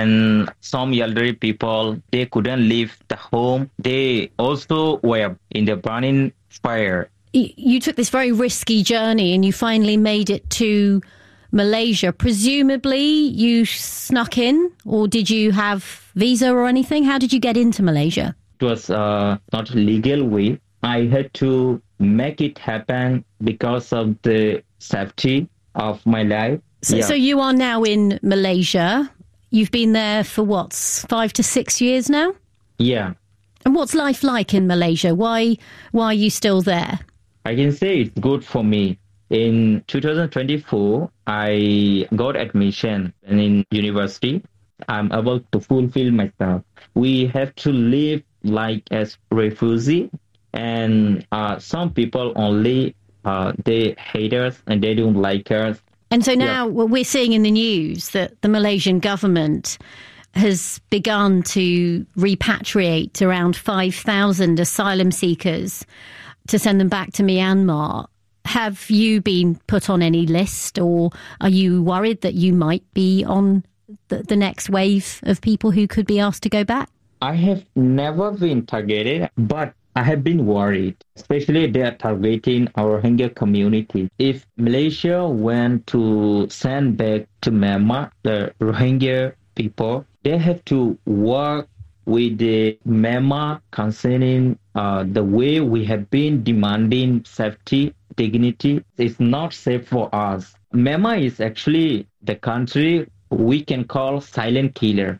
and some elderly people, they couldn't leave the home. They also were in the burning fire. You took this very risky journey and you finally made it to Malaysia. Presumably you snuck in, or did you have visa or anything? How did you get into Malaysia? It was not a legal way. I had to make it happen because of the safety of my life. So you are now in Malaysia. You've been there for 5 to 6 years now? Yeah. And what's life like in Malaysia? Why are you still there? I can say it's good for me. In 2024, I got admission in university. I'm able to fulfill myself. We have to live like as refugee, and some people only they hate us and they don't like us. And so now we're seeing in the news that the Malaysian government has begun to repatriate around 5,000 asylum seekers to send them back to Myanmar. Have you been put on any list, or are you worried that you might be on the next wave of people who could be asked to go back? I have never been targeted, but I have been worried, especially they are targeting our Rohingya community. If Malaysia went to send back to Myanmar the Rohingya people, they have to work with the Myanmar concerning the way we have been demanding safety, dignity. It's not safe for us. Myanmar is actually the country we can call silent killer.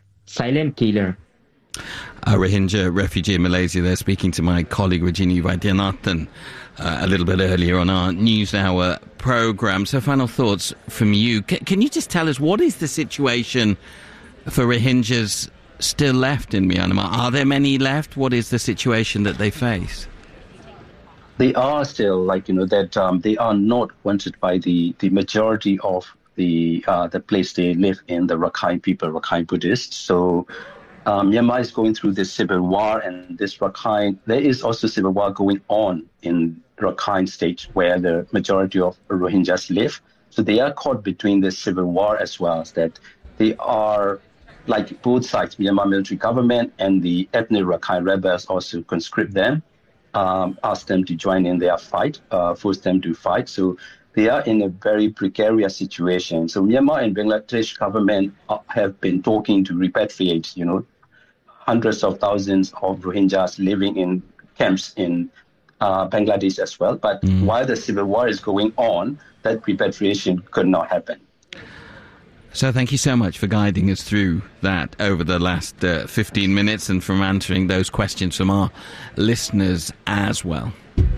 A Rohingya refugee in Malaysia there, speaking to my colleague Rajini Vaidyanathan a little bit earlier on our News Hour programme. So final thoughts from you. Can you just tell us, what is the situation for Rohingyas still left in Myanmar? Are there many left? What is the situation that they face? They are still, they are not wanted by the majority of the place they live in, the Rakhine people, Rakhine Buddhists. So Myanmar is going through this civil war, and this Rakhine, there is also civil war going on in Rakhine state where the majority of Rohingyas live. So they are caught between this civil war as well, that they are, like both sides, Myanmar military government and the ethnic Rakhine rebels also conscript them, ask them to join in their fight, force them to fight. So they are in a very precarious situation. So Myanmar and Bangladesh government have been talking to repatriate, hundreds of thousands of Rohingyas living in camps in Bangladesh as well. But while the civil war is going on, that repatriation could not happen. So thank you so much for guiding us through that over the last 15 minutes and from answering those questions from our listeners as well.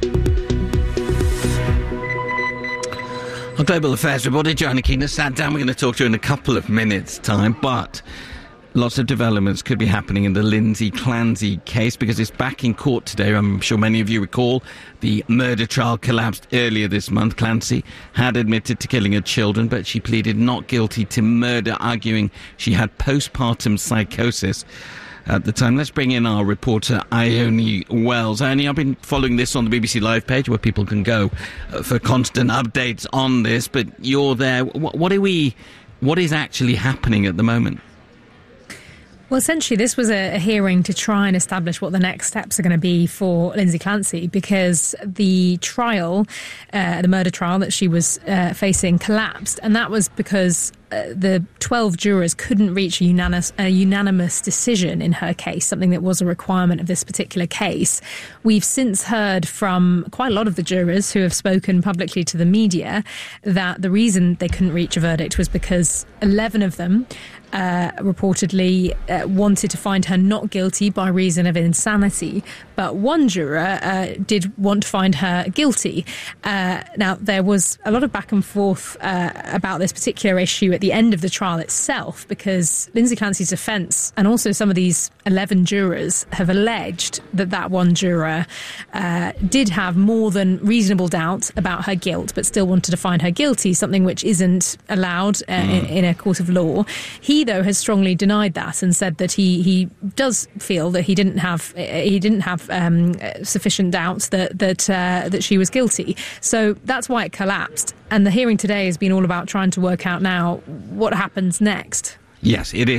Our Global Affairs reporter Joanna Keen has sat down. We're going to talk to her in a couple of minutes' time, but lots of developments could be happening in the Lindsay Clancy case because it's back in court today. I'm sure many of you recall the murder trial collapsed earlier this month. Clancy had admitted to killing her children, but she pleaded not guilty to murder, arguing she had postpartum psychosis at the time. Let's bring in our reporter Ione Wells. Ione, I've been following this on the BBC Live page where people can go for constant updates on this, but you're there. What is actually happening at the moment? Well, essentially, this was a hearing to try and establish what the next steps are going to be for Lindsay Clancy, because the trial, the murder trial that she was facing, collapsed. And that was because the 12 jurors couldn't reach a unanimous decision in her case, something that was a requirement of this particular case. We've since heard from quite a lot of the jurors who have spoken publicly to the media that the reason they couldn't reach a verdict was because 11 of them reportedly wanted to find her not guilty by reason of insanity, but one juror did want to find her guilty. Now, there was a lot of back and forth about this particular issue at the end of the trial itself, because Lindsay Clancy's defence and also some of these 11 jurors have alleged that that one juror did have more than reasonable doubt about her guilt, but still wanted to find her guilty, something which isn't allowed in a court of law. He, though, has strongly denied that and said that he does feel that he didn't have sufficient doubts that she was guilty. So that's why it collapsed. And the hearing today has been all about trying to work out now what happens next. Yes, it is.